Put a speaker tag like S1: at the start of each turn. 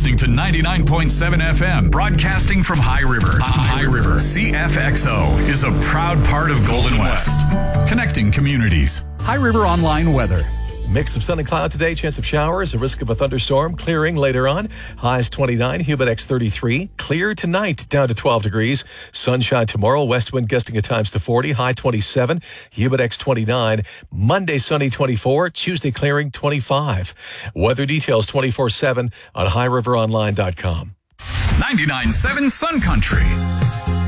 S1: listening to 99.7 FM, broadcasting from High River. High River. CFXO is a proud part of Golden West, connecting communities.
S2: High River Online weather.
S3: Mix of sun and cloud today, chance of showers, a risk of a thunderstorm, clearing later on. Highs 29, Humidex 33. Clear tonight, down to 12 degrees. Sunshine tomorrow, west wind gusting at times to 40, high 27, Humidex 29. Monday sunny 24, Tuesday clearing 25. Weather details 24/7 on highriveronline.com.
S1: 99.7 Sun Country.